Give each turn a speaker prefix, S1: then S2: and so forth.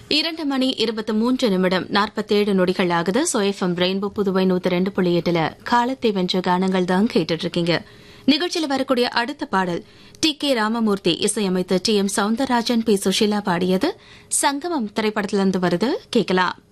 S1: 2:23 47 நொடிகள் ஆகுது. சோஎஃப்எம் ரெயின்போ புதுவை 102.8 காலத்தை வென்ற கானங்கள் தான் கேட்டுட்டு இருக்கீங்க. நிகழ்ச்சியில் வரக்கூடிய அடுத்த பாடல் டி.கே. ராமமூர்த்தி இசையமைத்த டி.எம். சவுந்தரராஜன் பி. சுஷீலா பாடியது. சங்கமம் திரைப்படத்திலிருந்து வருது, கேட்கலாம்.